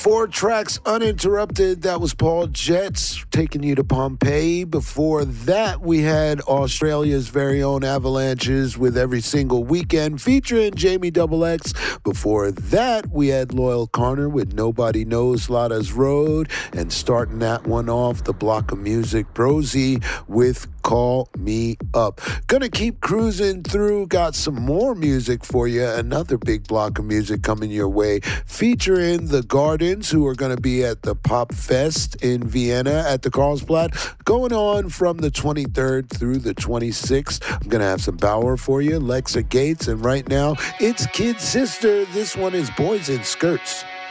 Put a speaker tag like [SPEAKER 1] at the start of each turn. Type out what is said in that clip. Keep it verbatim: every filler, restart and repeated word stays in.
[SPEAKER 1] Four tracks uninterrupted. That was Paul Jets taking you to Pompeii. Before that, we had Australia's very own Avalanches with Every Single Weekend featuring Jamie Double X. Before that, we had Loyal Corner with Nobody Knows Lada's Road. And starting that one off, the block of music, Brosy with Call Me Up. Gonna keep cruising through. Got some more music for you. Another big block of music coming your way, featuring the Gardens, who are going to be at the Pop Fest in Vienna at the Karlsplatz, going on from the twenty-third through the twenty-sixth. I'm going to have some Bauer for you, Lexa Gates, and right now it's Kid Sister. This one is Boys in Skirts.